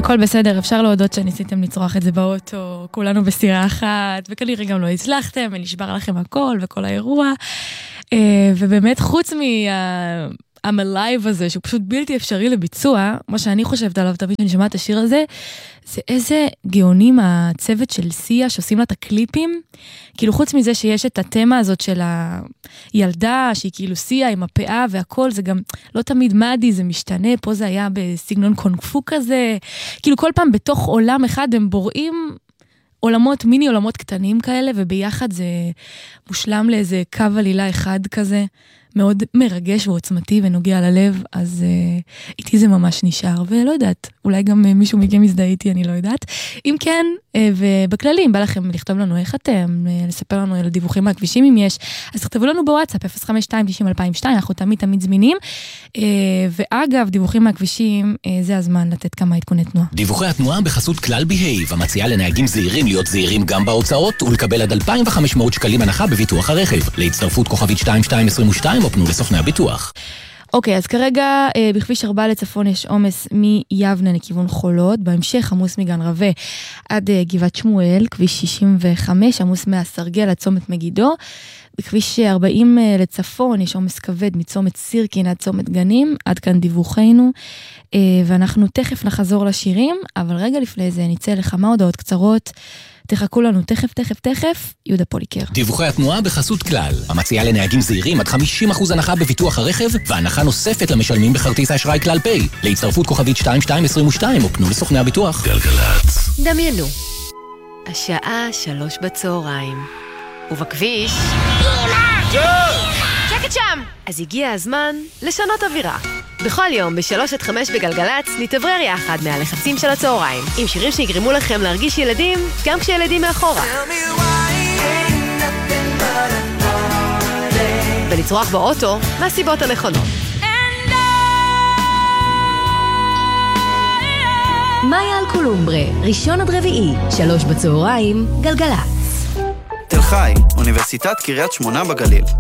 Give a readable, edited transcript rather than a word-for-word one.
הכל בסדר, אפשר להודות שניסיתם לצרוח את זה באוטו, כולנו בסירה אחת, וכנראה גם לא הצלחתם, ונשבר לכם הכל וכל האירוע, ובאמת חוץ המלייב הזה, שהוא פשוט בלתי אפשרי לביצוע, מה שאני חושבת עליו תמיד שאני שומעת את השיר הזה, זה איזה גאונים הצוות של סיה שעושים לה את הקליפים, כאילו חוץ מזה שיש את התמה הזאת של הילדה, שהיא כאילו סיה עם הפאה והכל, זה גם לא תמיד מדי, זה משתנה, פה זה היה בסגנון קונג-פו כזה, כאילו כל פעם בתוך עולם אחד הם בוראים עולמות, מיני עולמות קטנים כאלה, וביחד זה מושלם לאיזה קו עלילה אחד כזה, מאוד מרגש ועוצמתי ונוגע ללב, אז איתי זה ממש נשאר, ולא יודעת, אולי גם מישהו מכם יזדהה איתי, אני לא יודעת. אם כן, ובכללי, אם בא לכם לכתוב לנו איך אתם, לספר לנו על דיווחים מהכבישים אם יש, אז תכתבו לנו בוואטסאפ, 052-90-2002, אנחנו תמיד זמינים, ואגב, דיווחים מהכבישים, זה הזמן לתת כמה עדכוני תנועה. דיווחי התנועה בחסות כלל בהייב, המציעה לנהגים זהירים להיות זהירים גם בהוצאות, ולקבל עד 2,500 שקלים הנחה בביטוח הרכב. להצטרפות כוכבית 2222 או פנו לסוכני הביטוח. אוקיי, אז כרגע בכביש 4 לצפון יש עומס מיבנה לכיוון חולות, בהמשך עמוס מגן רווה עד גבעת שמואל, כביש 65, עמוס מהסרגל עד צומת מגידו, בכביש 40 לצפון יש עומס כבד מצומת סירקין עד צומת גנים, עד כאן דיווחנו, ואנחנו תכף נחזור לשירים, אבל רגע לפני זה נצא לכמה הודעות קצרות, תחכו לנו תכף, יהודה פוליקר. דיווחי התנועה בחסות כלל, המציעה לנהגים זהירים עד 50% הנחה בביטוח הרכב, והנחה נוספת למשלמים בכרטיס האשראי כלל פיי. להצטרפות כוכבית 2222 או פנו לסוכני הביטוח. גלגלצ. דמיינו, השעה 3 בצהריים, ובכביש... שקט שם! אז הגיע הזמן לשנות אווירה. בכל יום ב3-5 בגלגלץ נתברר יחד מהלחצים של הצהריים, עם שירים שיגרמו לכם להרגיש ילדים גם כשילדים מאחורה. ולצרוח באוטו מהסיבות הנכונות. מאיה אלקולומברה, ראשון עד רביעי, 3 בצהריים, גלגלץ. תל חי, אוניברסיטת קריית שמונה בגליל.